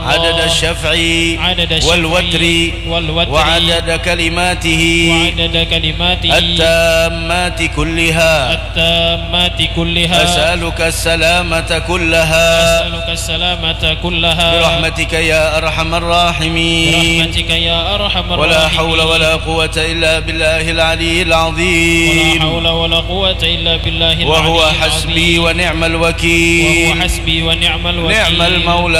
عدد الشفع والوتر وعدد كلماته التامات كلها أسألك السلامة كلها برحمتك يا أرحم الراحمين ولا حول ولا قوة إلا بالله العلي العظيم وهو حسبي ونعم الوكيل نعم المولى